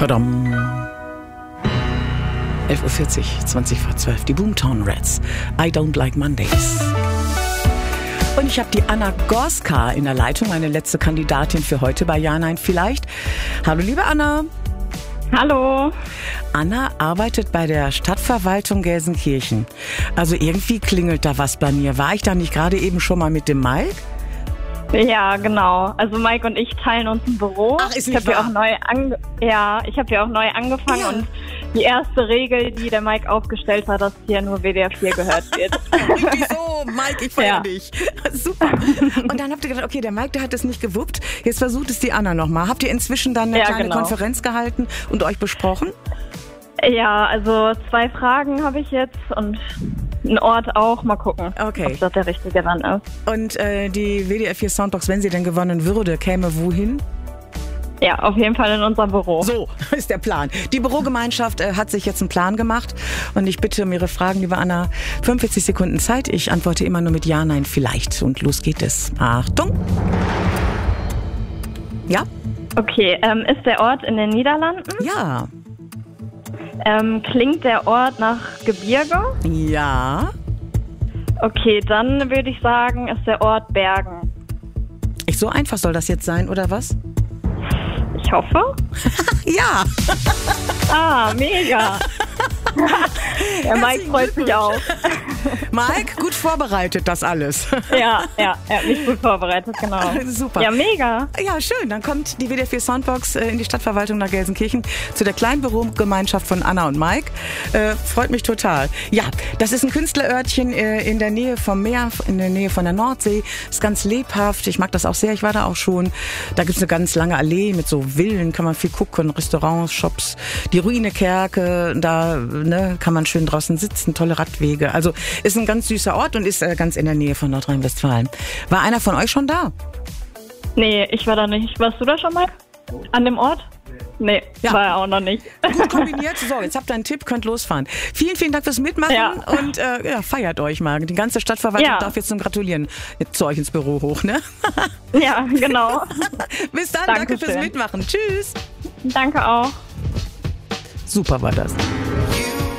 Tadam. 11.40 Uhr, 20 vor 12. Die Boomtown Rats. I don't like Mondays. Und ich habe die Anna Gorska in der Leitung, meine letzte Kandidatin für heute bei Ja, Nein, Vielleicht. Hallo, liebe Anna. Hallo. Anna arbeitet bei der Stadtverwaltung Gelsenkirchen. Also irgendwie klingelt da was bei mir. War ich da nicht gerade eben schon mal mit dem Mike? Ja, genau. Also Mike und ich teilen uns ein Büro. Ach, ist nicht wahr? Ich habe ja auch neu angefangen und die erste Regel, die der Mike aufgestellt hat, dass hier nur WDR 4 gehört wird. Wieso? Mike, ich feiere dich. Super. Und dann habt ihr gedacht, okay, der Mike, der hat es nicht gewuppt. Jetzt versucht es die Anna nochmal. Habt ihr inzwischen dann eine kleine Konferenz gehalten und euch besprochen? Ja, also 2 Fragen habe ich jetzt und einen Ort auch. Mal gucken, ob das der richtige dann ist. Und die WDR 4 Soundbox, wenn sie denn gewonnen würde, käme wohin? Ja, auf jeden Fall in unserem Büro. So ist der Plan. Die Bürogemeinschaft hat sich jetzt einen Plan gemacht und ich bitte um Ihre Fragen, liebe Anna. 45 Sekunden Zeit. Ich antworte immer nur mit Ja, Nein, Vielleicht. Und los geht es. Achtung. Ja? Okay, ist der Ort in den Niederlanden? Ja. Klingt der Ort nach Gebirge? Ja. Okay, dann würde ich sagen, ist der Ort Bergen. So einfach soll das jetzt sein, oder was? Ich hoffe. Ja. Ah, mega. Der Mike freut sich auch. Mike, gut vorbereitet das alles. Ja, er hat mich gut vorbereitet, genau. Super. Ja, mega. Ja, schön. Dann kommt die WDR 4 Soundbox in die Stadtverwaltung nach Gelsenkirchen zu der kleinen Bürogemeinschaft von Anna und Mike. Freut mich total. Ja, das ist ein Künstlerörtchen in der Nähe vom Meer, in der Nähe von der Nordsee. Ist ganz lebhaft. Ich mag das auch sehr. Ich war da auch schon. Da gibt's eine ganz lange Allee mit so Villen, kann man viel gucken, Restaurants, Shops. Die Ruine Kerke, da kann man schön draußen sitzen, tolle Radwege. Also ist ein ganz süßer Ort und ist ganz in der Nähe von Nordrhein-Westfalen. War einer von euch schon da? Nee, ich war da nicht. Warst du da schon mal? An dem Ort? Nee, war er auch noch nicht. Gut kombiniert. So, jetzt habt ihr einen Tipp, könnt losfahren. Vielen, vielen Dank fürs Mitmachen und feiert euch mal. Die ganze Stadtverwaltung darf jetzt zum Gratulieren zu euch ins Büro hoch, ne? Ja, genau. Bis dann, danke fürs Mitmachen. Tschüss. Danke auch. Super war das.